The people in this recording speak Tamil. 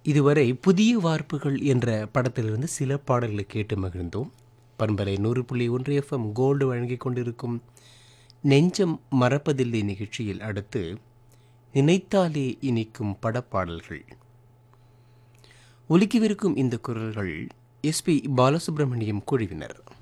இதுவரை புதிய வார்ப்புகள் என்ற படத்திலிருந்து சில பாடல்களை கேட்டு மகிழ்ந்தோம். பண்பலை 100.1 FM கோல்டு வழங்கிக் கொண்டிருக்கும் நெஞ்சம் மறப்பதில்லை நிகழ்ச்சியில் அடுத்து நினைத்தாலே இனிக்கும் படப்பாடல்கள். ஒலிக்கவிருக்கும் இந்த குரல்கள் எஸ்பி பாலசுப்ரமணியம் குழுவினர்.